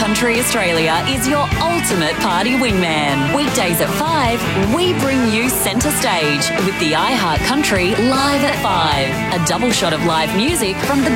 Country Australia is your ultimate party wingman. Weekdays at 5, we bring you centre stage with the iHeart Country Live at 5. A double shot of live music from the